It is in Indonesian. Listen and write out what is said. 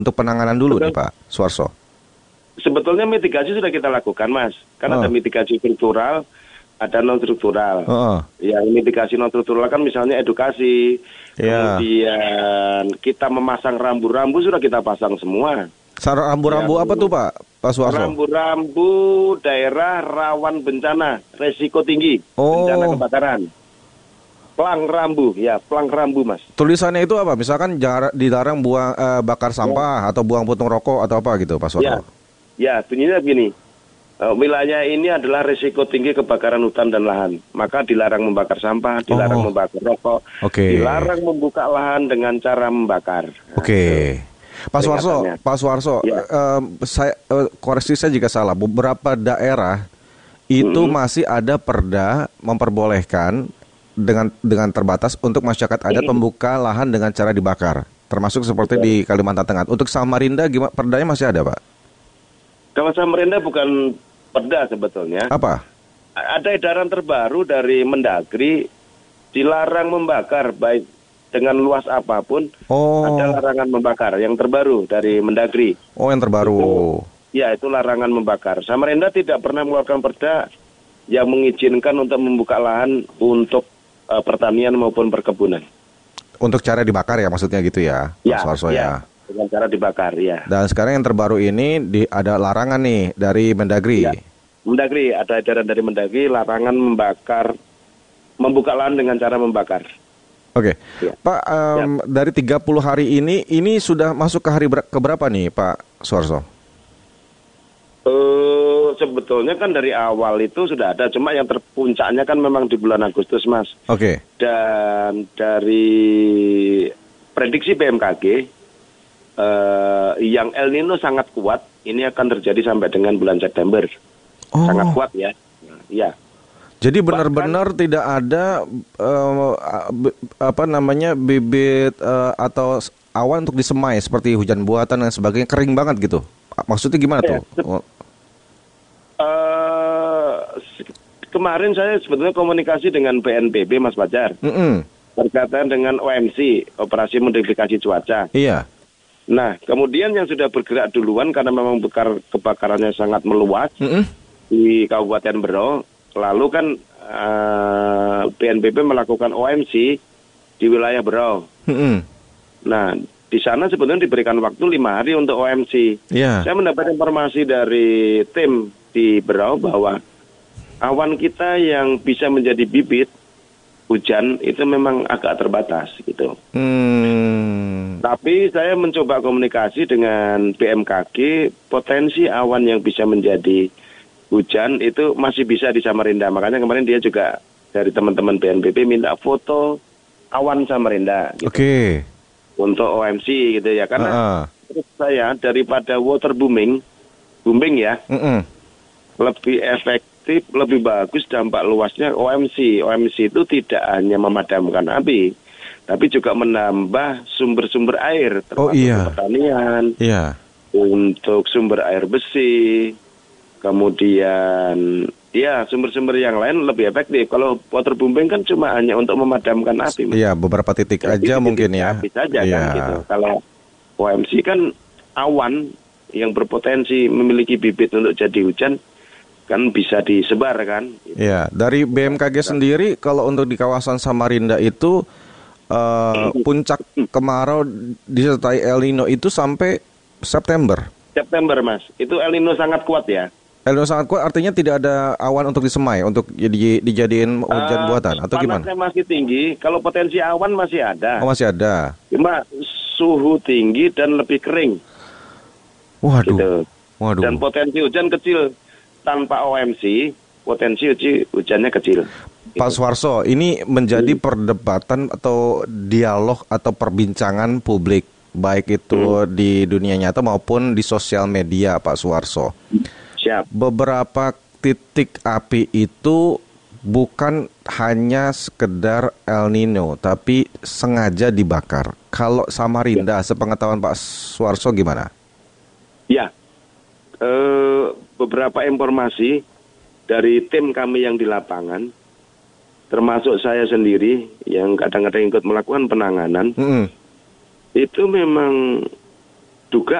untuk penanganan dulu nih Pak Suarso? Sebetulnya mitigasi sudah kita lakukan, Mas. Kan ada mitigasi struktural, ada non-struktural. Yang mitigasi non-struktural kan misalnya edukasi, kemudian kita memasang rambu-rambu sudah kita pasang semua. Rambu-rambu apa tuh Pak Suarso? Rambu-rambu daerah rawan bencana, resiko tinggi, bencana kebakaran. Plang rambu, Mas. Tulisannya itu apa? Misalkan dilarang bakar sampah atau buang puntung rokok atau apa gitu, Pak Suarso? Ya, bunyinya begini. Wilayah ini adalah risiko tinggi kebakaran hutan dan lahan. Maka dilarang membakar sampah, dilarang membakar rokok, dilarang membuka lahan dengan cara membakar. Pak Suarso, saya koreksi saya jika salah. Beberapa daerah itu masih ada perda memperbolehkan dengan terbatas untuk masyarakat adat membuka lahan dengan cara dibakar, termasuk seperti di Kalimantan Tengah. Untuk Samarinda gimana? Perdanya masih ada, Pak? Kalau Samarinda bukan perda sebetulnya. Apa? Ada edaran terbaru dari Mendagri, dilarang membakar baik dengan luas apapun. Ada larangan membakar yang terbaru dari Mendagri. Yang terbaru. Itu larangan membakar. Samarinda tidak pernah mengeluarkan perda yang mengizinkan untuk membuka lahan untuk pertanian maupun perkebunan. Untuk cara dibakar ya maksudnya gitu ya, Pak Suarso ya. Dengan cara dibakar, ya. Dan sekarang yang terbaru ini ada larangan nih dari Mendagri. Mendagri, ada edaran dari Mendagri, larangan membuka lahan dengan cara membakar. Pak, dari 30 hari ini sudah masuk ke hari keberapa nih Pak Suarso? Sebetulnya kan dari awal itu sudah ada, cuma yang terpuncaknya kan memang di bulan Agustus, Mas. Dan dari prediksi BMKG, yang El Nino sangat kuat, ini akan terjadi sampai dengan bulan September. Sangat kuat ya. Jadi benar-benar tidak ada bibit atau awan untuk disemai seperti hujan buatan dan sebagainya, kering banget gitu. Maksudnya gimana tuh? Kemarin saya sebetulnya komunikasi dengan BNPB, Mas Fajar. Berkaitan dengan OMC, Operasi Modifikasi Cuaca. Nah, kemudian yang sudah bergerak duluan karena memang kebakarannya sangat meluas di Kabupaten Berau, lalu kan BNPB melakukan OMC di wilayah Berau. Nah, di sana sebenarnya diberikan waktu 5 hari untuk OMC. Saya mendapat informasi dari tim di Berau bahwa awan kita yang bisa menjadi bibit hujan itu memang agak terbatas gitu. Tapi saya mencoba komunikasi dengan BMKG, potensi awan yang bisa menjadi hujan itu masih bisa di Samarinda. Makanya kemarin dia juga dari teman-teman BNPB minta foto awan Samarinda gitu. Untuk OMC gitu ya. Karena menurut saya daripada water booming ya, lebih efektif, lebih bagus dampak luasnya OMC. OMC itu tidak hanya memadamkan api, tapi juga menambah sumber-sumber air, termasuk pertanian, untuk sumber air bersih, kemudian sumber-sumber yang lain lebih efektif. Kalau waterbombing kan cuma hanya untuk memadamkan api. Beberapa titik aja mungkin ya. Api saja kan gitu. Kalau OMC kan awan yang berpotensi memiliki bibit untuk jadi hujan, kan bisa disebar kan. Dari BMKG sendiri kalau untuk di kawasan Samarinda itu puncak kemarau disertai El Nino itu sampai September, Mas. Itu El Nino sangat kuat ya. El Nino sangat kuat artinya tidak ada awan untuk disemai, untuk dijadiin hujan buatan atau gimana? Panasnya masih tinggi, kalau potensi awan masih ada. Masih ada. Cuma suhu tinggi dan lebih kering. Waduh. Dan potensi hujan kecil. Tanpa OMC, potensi hujannya kecil. Pak Suarso, ini menjadi perdebatan atau dialog atau perbincangan publik, baik itu di dunia nyata maupun di sosial media, Pak Suarso. Beberapa titik api itu bukan hanya sekedar El Nino, tapi sengaja dibakar. Kalau Samarinda, sepengetahuan Pak Suarso gimana? Beberapa informasi dari tim kami yang di lapangan, termasuk saya sendiri yang kadang-kadang ikut melakukan penanganan, itu memang duga